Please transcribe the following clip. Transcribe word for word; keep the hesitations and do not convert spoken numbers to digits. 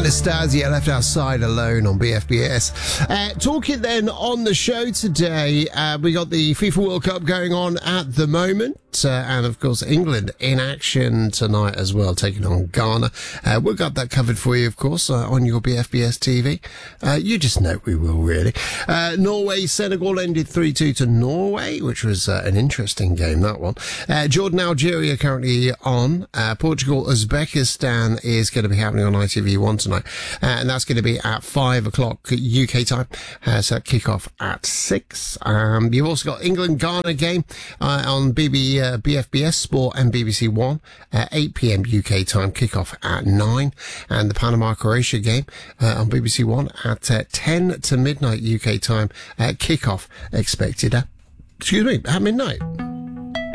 Anastasia left outside alone on B F B S. Uh, talking then on the show today, uh, we got the FIFA World Cup going on at the moment. Uh, and of course England in action tonight as well, taking on Ghana. Uh, we've got that covered for you, of course, uh, on your B F B S T V. Uh, you just know we will, really. Uh, Norway, Senegal ended three two to Norway, which was uh, an interesting game, that one. Uh, Jordan, Algeria currently on. Uh, Portugal, Uzbekistan is going to be happening on I T V one tonight. Uh, and that's going to be at five o'clock U K time. Uh, so kick-off at six. Um, you've also got England-Ghana game uh, on B B, uh, B F B S Sport and B B C One. Uh, eight p.m. U K time, kick-off at nine. And the Panama-Croatia game uh, on B B C One at uh, ten to midnight U K time. Uh, kick-off expected at, excuse me, at midnight.